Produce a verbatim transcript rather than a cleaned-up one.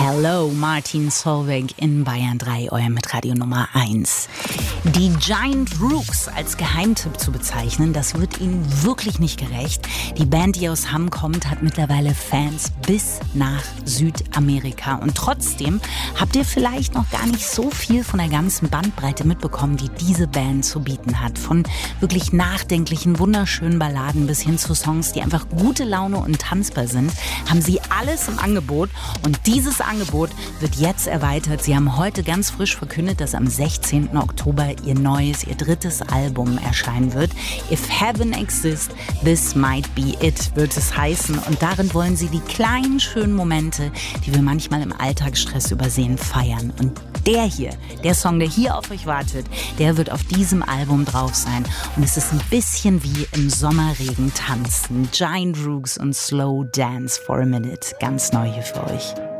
Hello, Martin Solveig in Bayern drei, euer Mitradio Nummer eins. Die Giant Rooks als Geheimtipp zu bezeichnen, das wird ihnen wirklich nicht gerecht. Die Band, die aus Hamm kommt, hat mittlerweile Fans bis nach Südamerika. Und trotzdem habt ihr vielleicht noch gar nicht so viel von der ganzen Bandbreite mitbekommen, die diese Band zu bieten hat. Von wirklich nachdenklichen, wunderschönen Balladen bis hin zu Songs, die einfach gute Laune und tanzbar sind, haben sie alles im Angebot. Und dieses Angebot wird jetzt erweitert. Sie haben heute ganz frisch verkündet, dass am sechzehnten Oktober ihr neues, ihr drittes Album erscheinen wird. If Heaven Exists, This Might Be It wird es heißen. Und darin wollen sie die kleinen, schönen Momente, die wir manchmal im Alltagsstress übersehen, feiern. Und der hier, der Song, der hier auf euch wartet, der wird auf diesem Album drauf sein. Und es ist ein bisschen wie im Sommerregen tanzen. Giant Rooks und Slow Dance for a Minute. Ganz neu hier für euch.